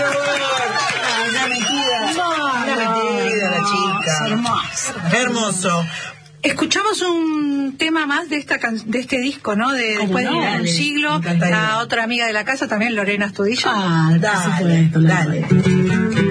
Una metida la chica. Hermoso. Escuchamos un tema más de este disco, ¿no? Después de un siglo, la otra amiga de la casa también, Lorena Astudillo. Dale.